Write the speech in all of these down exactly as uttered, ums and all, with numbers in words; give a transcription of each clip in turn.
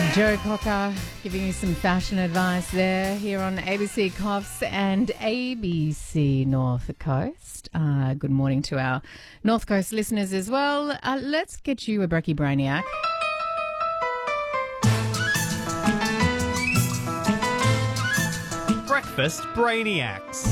Joe Cocker giving you some fashion advice there here on A B C Coffs and A B C North Coast. Uh, good morning to our North Coast listeners as well. Uh, let's get you a Brekkie Brainiac. Breakfast Brainiacs.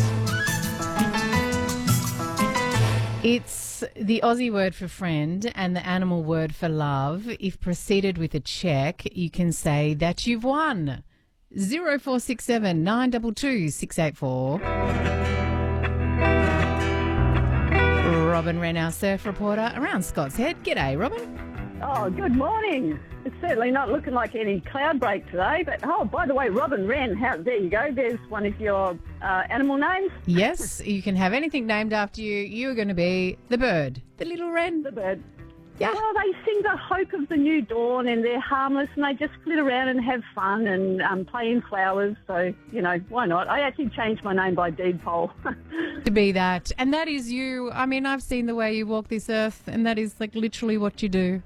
It's the Aussie word for friend and the animal word for love. If preceded with a check, you can say that you've won. zero four six seven nine two two six eight four. Robin Wren, our surf reporter around Scott's Head. G'day, Robin. Oh, good morning. It's certainly not looking like any cloud break today. But, oh, by the way, Robin Wren, how, there you go. There's one of your uh, animal names. Yes, you can have anything named after you. You're going to be the bird, the little wren. The bird. Yeah. Well, they sing the hope of the new dawn and they're harmless and they just flit around and have fun and um, play in flowers. So, you know, why not? I actually changed my name by deed poll. To be that. And that is you. I mean, I've seen the way you walk this earth and that is like literally what you do.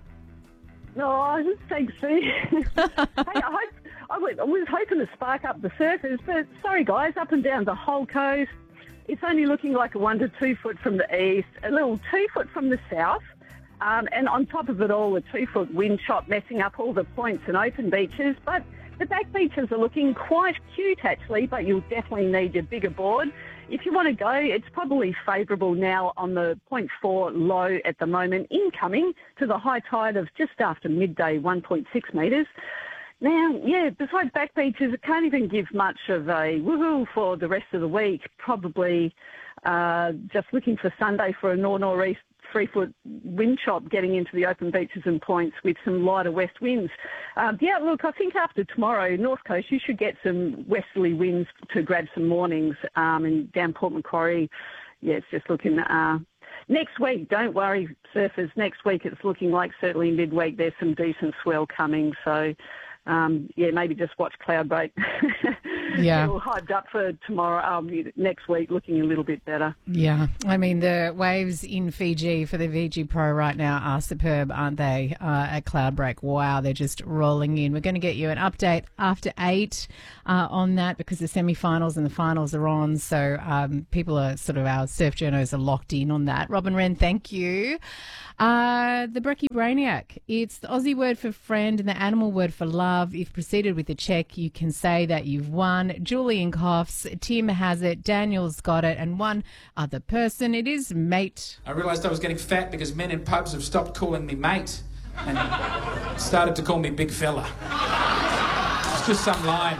Oh, thanks, Sue. Hey, I, hope, I was I was hoping to spark up the surfers, but sorry, guys, up and down the whole coast, it's only looking like a one to two foot from the east, a little two foot from the south, um, and on top of it all, a two foot wind chop messing up all the points and open beaches. But the back beaches are looking quite cute, actually, but you'll definitely need your bigger board. If you want to go, it's probably favourable now on the point four low at the moment, incoming to the high tide of just after midday, one point six metres. Now, yeah, besides back beaches, it can't even give much of a woohoo for the rest of the week. Probably uh, just looking for Sunday for a nor-nor-east three-foot wind chop getting into the open beaches and points with some lighter west winds. Um, the outlook, I think after tomorrow, North Coast, you should get some westerly winds to grab some mornings. Um, and down Port Macquarie, yeah, it's just looking... Uh, next week, don't worry, surfers, next week it's looking like certainly midweek there's some decent swell coming. So, um, yeah, maybe just watch cloud break. Yeah. All hyped up for tomorrow, um, next week, looking a little bit better. Yeah. I mean, the waves in Fiji for the V G Pro right now are superb, aren't they? Uh, at Cloudbreak. Wow, they're just rolling in. We're going to get you an update after eight uh, on that because the semi-finals and the finals are on. So um, people are sort of, our surf journos are locked in on that. Robin Wren, thank you. Uh, the Brekkie Brainiac. It's the Aussie word for friend and the animal word for love. If preceded with a check, you can say that you've won. Julian coughs, Tim has it, Daniel's got it, and one other person. It is mate. I realised I was getting fat because men in pubs have stopped calling me mate and started to call me big fella. It's just some line.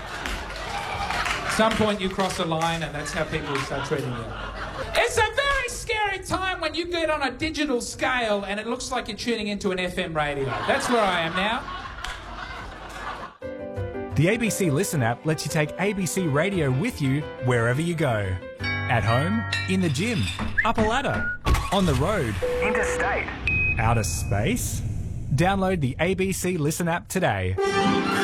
At some point you cross a line and that's how people start treating you. It's a very scary time when you get on a digital scale and it looks like you're tuning into an F M radio. That's where I am now. The A B C Listen app lets you take A B C Radio with you wherever you go. At home, in the gym, up a ladder, on the road, interstate, outer space. Download the A B C Listen app today.